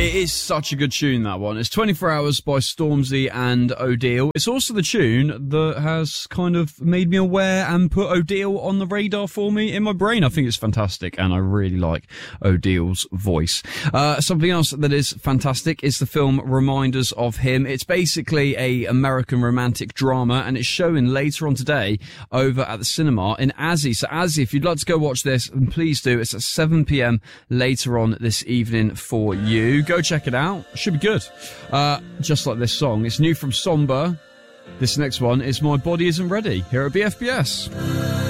It is such a good tune, that one. It's 24 Hours by Stormzy and O'Deal. It's also the tune that has kind of made me aware and put O'Deal on the radar for me in my brain. I think it's fantastic, and I really like O'Deal's voice. Something else that is fantastic is the film Reminders of Him. It's basically a American romantic drama, and it's showing later on today over at the cinema in Azzy. So Azzy, if you'd like to go watch this, then please do. It's at 7 p.m. later on this evening for you. Go check it out. Should be good. Just like this song. It's new from Somber. This next one is My Body Isn't Ready here at BFBS.